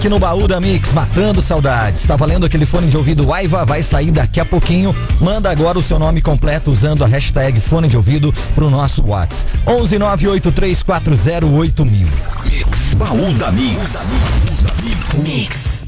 Aqui no Baú da Mix, matando saudades. Tá valendo aquele fone de ouvido Aiva, vai sair daqui a pouquinho. Manda agora o seu nome completo usando a hashtag fone de ouvido pro nosso WhatsApp. 11983408000. Mix, Baú da Mix. Mix.